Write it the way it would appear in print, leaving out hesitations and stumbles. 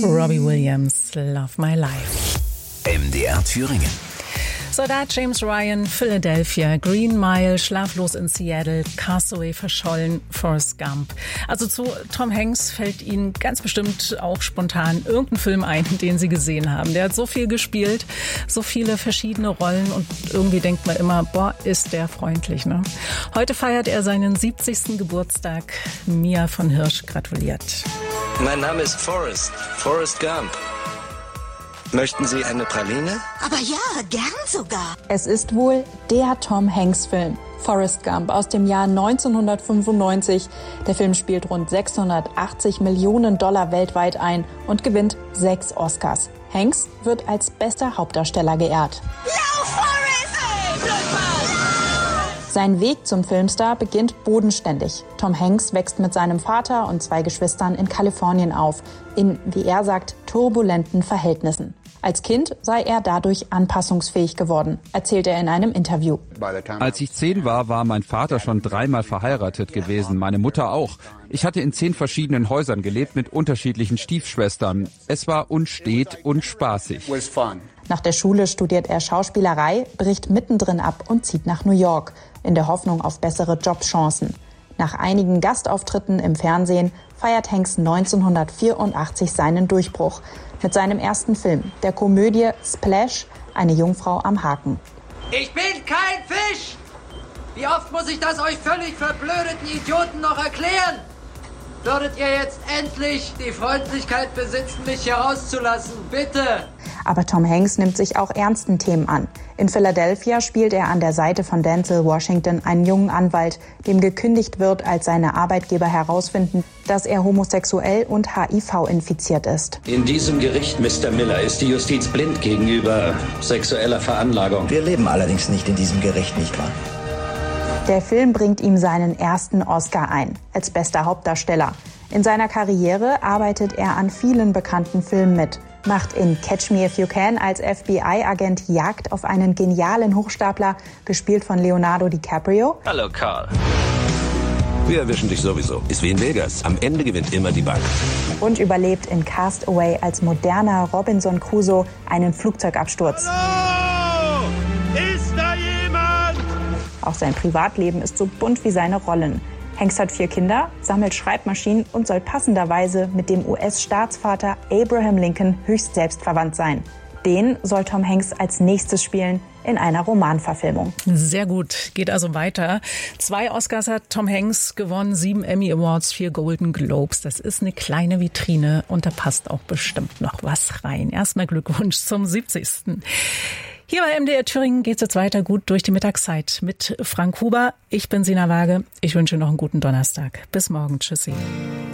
Robbie Williams, Love My Life. MDR Thüringen. Soldat James Ryan, Philadelphia, Green Mile, Schlaflos in Seattle, Castaway, Verschollen, Forrest Gump. Also zu Tom Hanks fällt Ihnen ganz bestimmt auch spontan irgendein Film ein, den Sie gesehen haben. Der hat so viel gespielt, so viele verschiedene Rollen und irgendwie denkt man immer, boah, ist der freundlich, ne? Heute feiert er seinen 70. Geburtstag. Mia von Hirsch gratuliert. Mein Name ist Forrest Gump. Möchten Sie eine Praline? Aber ja, gern sogar. Es ist wohl der Tom Hanks-Film, Forrest Gump aus dem Jahr 1995. Der Film spielt rund $680 Millionen weltweit ein und gewinnt 6 Oscars. Hanks wird als bester Hauptdarsteller geehrt. Lauf, Forrest! Hey, Blödmann! Sein Weg zum Filmstar beginnt bodenständig. Tom Hanks wächst mit seinem Vater und 2 Geschwistern in Kalifornien auf, in, wie er sagt, turbulenten Verhältnissen. Als Kind sei er dadurch anpassungsfähig geworden, erzählt er in einem Interview. Als ich 10 war, war mein Vater schon 3-mal verheiratet gewesen, meine Mutter auch. Ich hatte in 10 verschiedenen Häusern gelebt mit unterschiedlichen Stiefschwestern. Es war unstet und spaßig. Nach der Schule studiert er Schauspielerei, bricht mittendrin ab und zieht nach New York, in der Hoffnung auf bessere Jobchancen. Nach einigen Gastauftritten im Fernsehen feiert Hanks 1984 seinen Durchbruch mit seinem ersten Film, der Komödie Splash, eine Jungfrau am Haken. Ich bin kein Fisch! Wie oft muss ich das euch völlig verblödeten Idioten noch erklären? Würdet ihr jetzt endlich die Freundlichkeit besitzen, mich hier rauszulassen? Bitte! Aber Tom Hanks nimmt sich auch ernsten Themen an. In Philadelphia spielt er an der Seite von Denzel Washington einen jungen Anwalt, dem gekündigt wird, als seine Arbeitgeber herausfinden, dass er homosexuell und HIV-infiziert ist. In diesem Gericht, Mr. Miller, ist die Justiz blind gegenüber sexueller Veranlagung. Wir leben allerdings nicht in diesem Gericht, nicht wahr? Der Film bringt ihm seinen ersten Oscar ein, als bester Hauptdarsteller. In seiner Karriere arbeitet er an vielen bekannten Filmen mit, macht in Catch Me If You Can als FBI-Agent Jagd auf einen genialen Hochstapler, gespielt von Leonardo DiCaprio. Hallo, Carl. Wir erwischen dich sowieso. Ist wie in Vegas. Am Ende gewinnt immer die Bank. Und überlebt in Castaway als moderner Robinson Crusoe einen Flugzeugabsturz. Hallo! Ist da jemand? Auch sein Privatleben ist so bunt wie seine Rollen. Hanks hat 4 Kinder, sammelt Schreibmaschinen und soll passenderweise mit dem US-Staatsvater Abraham Lincoln höchst selbstverwandt sein. Den soll Tom Hanks als nächstes spielen in einer Romanverfilmung. Sehr gut, geht also weiter. 2 Oscars hat Tom Hanks gewonnen, 7 Emmy Awards, 4 Golden Globes. Das ist eine kleine Vitrine und da passt auch bestimmt noch was rein. Erstmal Glückwunsch zum 70. Hier bei MDR Thüringen geht es jetzt weiter gut durch die Mittagszeit mit Frank Huber. Ich bin Sina Waage. Ich wünsche noch einen guten Donnerstag. Bis morgen. Tschüssi.